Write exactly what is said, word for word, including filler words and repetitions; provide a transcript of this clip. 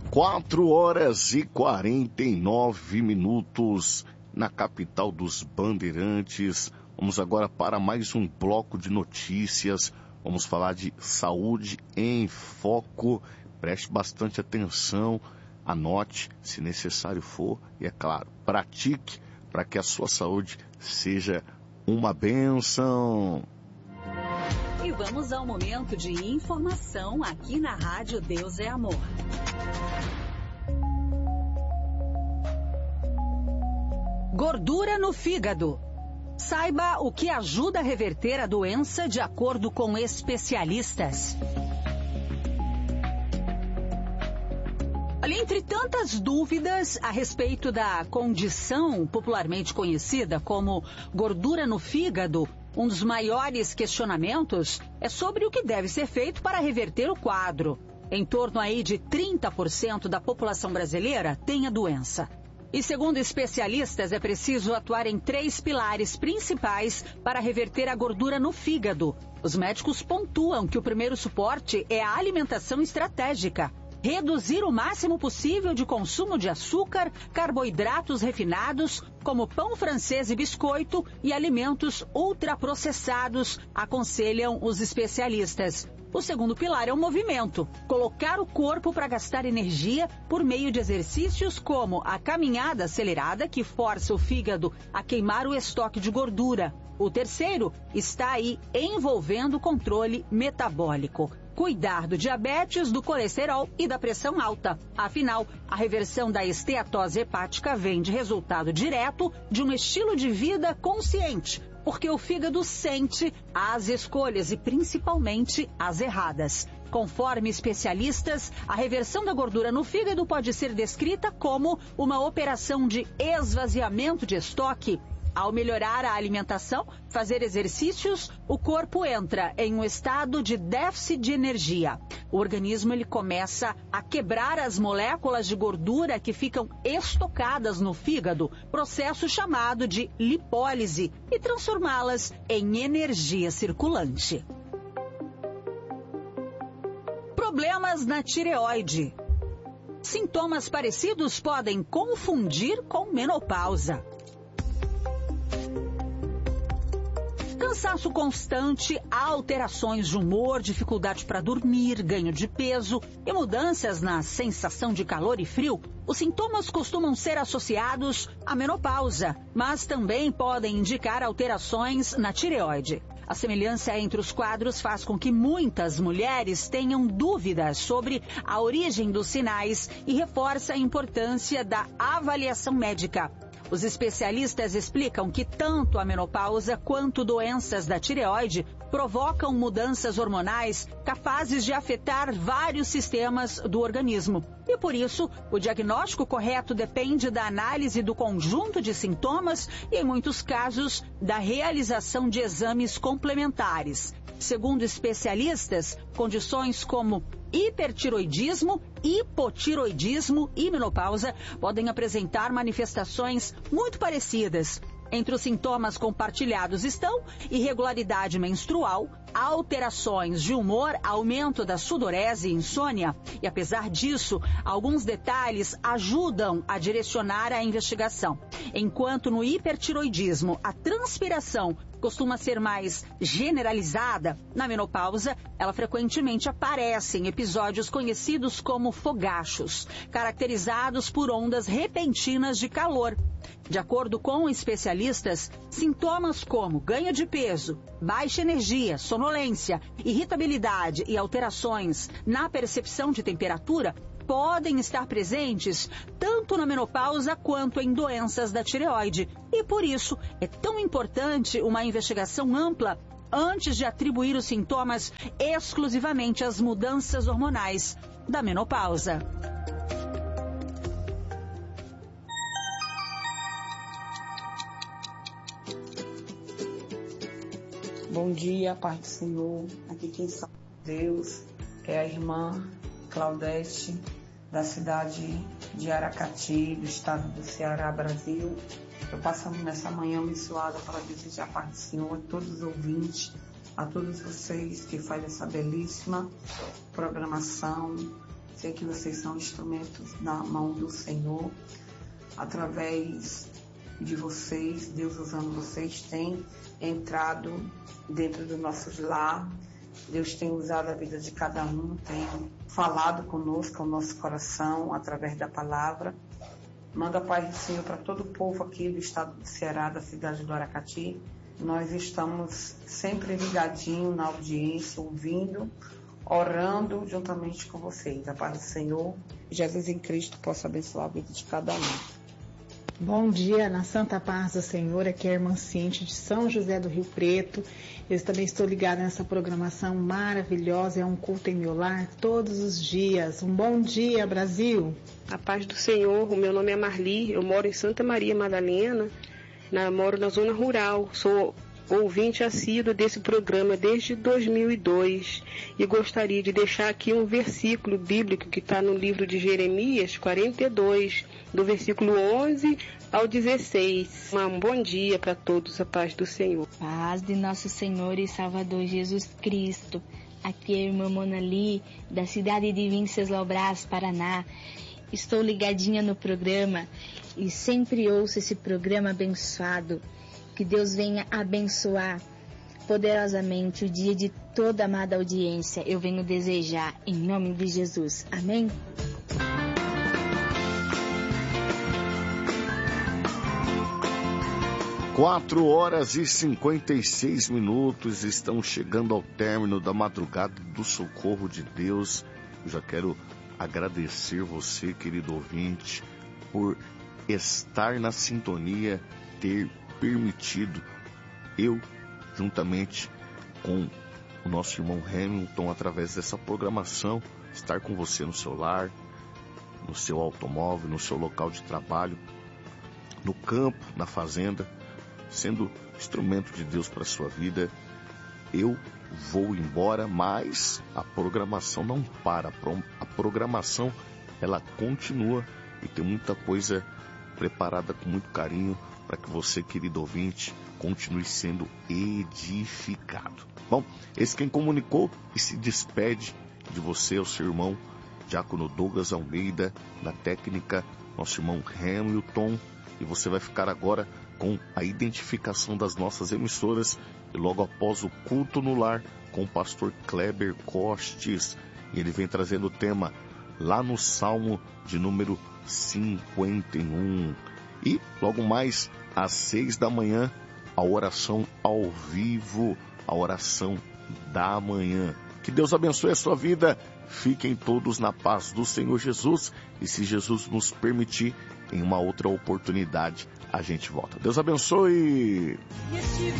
Quatro horas e quarenta e nove minutos na capital dos Bandeirantes. Vamos agora para mais um bloco de notícias. Vamos falar de saúde em foco. Preste bastante atenção, anote se necessário for e, é claro, pratique para que a sua saúde seja uma bênção. E vamos ao momento de informação aqui na Rádio Deus é Amor. Gordura no fígado. Saiba o que ajuda a reverter a doença de acordo com especialistas. Olha, entre tantas dúvidas a respeito da condição popularmente conhecida como gordura no fígado, um dos maiores questionamentos é sobre o que deve ser feito para reverter o quadro. Em torno aí de trinta por cento da população brasileira tem a doença. E segundo especialistas, é preciso atuar em três pilares principais para reverter a gordura no fígado. Os médicos pontuam que o primeiro suporte é a alimentação estratégica. Reduzir o máximo possível de consumo de açúcar, carboidratos refinados, como pão francês e biscoito, e alimentos ultraprocessados, aconselham os especialistas. O segundo pilar é o movimento, colocar o corpo para gastar energia por meio de exercícios como a caminhada acelerada, que força o fígado a queimar o estoque de gordura. O terceiro está aí envolvendo o controle metabólico. Cuidar do diabetes, do colesterol e da pressão alta. Afinal, a reversão da esteatose hepática vem de resultado direto de um estilo de vida consciente, porque o fígado sente as escolhas e principalmente as erradas. Conforme especialistas, a reversão da gordura no fígado pode ser descrita como uma operação de esvaziamento de estoque. Ao melhorar a alimentação, fazer exercícios, o corpo entra em um estado de déficit de energia. O organismo ele começa a quebrar as moléculas de gordura que ficam estocadas no fígado, processo chamado de lipólise, e transformá-las em energia circulante. Problemas na tireoide. Sintomas parecidos podem confundir com menopausa. Cansaço constante, alterações de humor, dificuldade para dormir, ganho de peso e mudanças na sensação de calor e frio. Os sintomas costumam ser associados à menopausa, mas também podem indicar alterações na tireoide. A semelhança entre os quadros faz com que muitas mulheres tenham dúvidas sobre a origem dos sinais e reforça a importância da avaliação médica. Os especialistas explicam que tanto a menopausa quanto doenças da tireoide provocam mudanças hormonais capazes de afetar vários sistemas do organismo. E por isso, o diagnóstico correto depende da análise do conjunto de sintomas e, em muitos casos, da realização de exames complementares. Segundo especialistas, condições como hipertiroidismo, hipotiroidismo e menopausa podem apresentar manifestações muito parecidas. Entre os sintomas compartilhados estão irregularidade menstrual, alterações de humor, aumento da sudorese e insônia. E apesar disso, alguns detalhes ajudam a direcionar a investigação. Enquanto no hipertiroidismo a transpiração costuma ser mais generalizada, na menopausa ela frequentemente aparece em episódios conhecidos como fogachos, caracterizados por ondas repentinas de calor. De acordo com especialistas, sintomas como ganho de peso, baixa energia, sonolência, irritabilidade e alterações na percepção de temperatura podem estar presentes tanto na menopausa quanto em doenças da tireoide. E por isso é tão importante uma investigação ampla antes de atribuir os sintomas exclusivamente às mudanças hormonais da menopausa. Bom dia, Pai do Senhor. Aqui quem sabe Deus é a irmã Claudete, da cidade de Aracati, do estado do Ceará, Brasil. Eu passando nessa manhã abençoada para desejar a paz do Senhor a todos os ouvintes, a todos vocês que fazem essa belíssima programação Sei que vocês são instrumentos na mão do Senhor. Através de vocês, Deus usando vocês, tem entrado dentro do nosso lar. Deus tem usado a vida de cada um, tem falado conosco, ao nosso coração, através da palavra. Manda a paz do Senhor para todo o povo aqui do estado do Ceará, da cidade do Aracati. Nós estamos sempre ligadinhos na audiência, ouvindo, orando juntamente com vocês. A paz do Senhor, Jesus em Cristo, possa abençoar a vida de cada um. Bom dia, na Santa Paz do Senhor, aqui é a irmã Cintia de São José do Rio Preto. Eu também estou ligada nessa programação maravilhosa, é um culto em meu lar todos os dias. Um bom dia, Brasil! A paz do Senhor, o meu nome é Marli, eu moro em Santa Maria Madalena, na, moro na zona rural, sou ouvinte assíduo desse programa desde dois mil e dois e gostaria de deixar aqui um versículo bíblico que está no livro de Jeremias quarenta e dois, do versículo onze ao dezesseis. Um bom dia para todos, a paz do Senhor. Paz de nosso Senhor e Salvador Jesus Cristo. Aqui é a irmã Monali, da cidade de Venceslau Braz, Paraná. Estou ligadinha no programa e sempre ouço esse programa abençoado. Que Deus venha abençoar poderosamente o dia de toda amada audiência. Eu venho desejar em nome de Jesus. Amém? Quatro horas e cinquenta e seis minutos, estão chegando ao término da madrugada do socorro de Deus. Eu já quero agradecer você, querido ouvinte, por estar na sintonia, ter permitido eu, juntamente com o nosso irmão Hamilton, através dessa programação, estar com você no seu lar, no seu automóvel, no seu local de trabalho, no campo, na fazenda, sendo instrumento de Deus para a sua vida. Eu vou embora, mas a programação não para. A programação, ela continua e tem muita coisa preparada com muito carinho para que você, querido ouvinte, continue sendo edificado. Bom, esse quem comunicou e se despede de você é o seu irmão Diácono Douglas Almeida, da técnica, nosso irmão Hamilton, e você vai ficar agora com a identificação das nossas emissoras e logo após o culto no lar com o pastor Kleber Costes, e ele vem trazendo o tema lá no Salmo de número cinquenta e um. E logo mais às seis da manhã, a oração ao vivo, a oração da manhã. Que Deus abençoe a sua vida. Fiquem todos na paz do Senhor Jesus. E se Jesus nos permitir, em uma outra oportunidade, a gente volta. Deus abençoe.